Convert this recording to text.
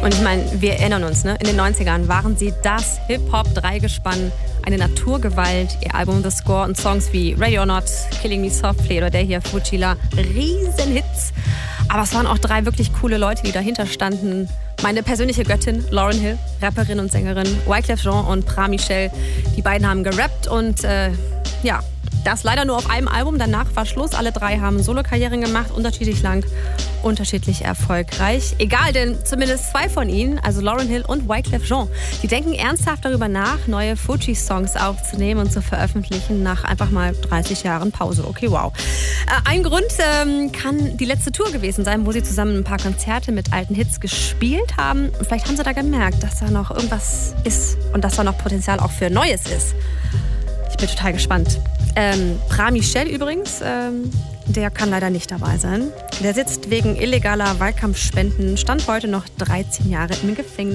Und ich meine, wir erinnern uns, ne? In den 90ern waren sie das Hip-Hop-Dreigespann, eine Naturgewalt. Ihr Album The Score und Songs wie Ready or Not, Killing Me Softly oder der hier Fuchila, Riesenhits. Aber es waren auch 3 wirklich coole Leute, die dahinter standen. Meine persönliche Göttin, Lauryn Hill, Rapperin und Sängerin, Wyclef Jean und Pra Michel. Die beiden haben gerappt und das leider nur auf einem Album. Danach war Schluss. Alle 3 haben Solokarrieren gemacht, unterschiedlich lang, unterschiedlich erfolgreich. Egal, denn zumindest 2 von ihnen, also Lauryn Hill und Wyclef Jean, die denken ernsthaft darüber nach, neue Fugees-Songs aufzunehmen und zu veröffentlichen nach einfach mal 30 Jahren Pause. Okay, wow. Ein Grund kann die letzte Tour gewesen sein, wo sie zusammen ein paar Konzerte mit alten Hits gespielt haben. Und vielleicht haben sie da gemerkt, dass da noch irgendwas ist und dass da noch Potenzial auch für Neues ist. Ich bin total gespannt. Pra Michel übrigens, der kann leider nicht dabei sein. Der sitzt wegen illegaler Wahlkampfspenden, stand heute noch 13 Jahre im Gefängnis.